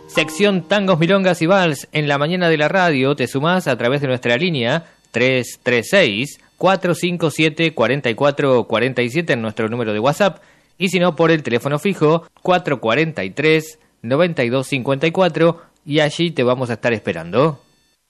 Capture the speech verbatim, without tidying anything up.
Sección Tangos, Milongas y Vals en la mañana de la radio. Te sumás a través de nuestra línea tres tres seis, cuatro cinco siete, cuatro cuatro cuatro siete en nuestro número de WhatsApp. Y si no, por el teléfono fijo cuatro cuatro tres, nueve dos cinco cuatro y allí te vamos a estar esperando.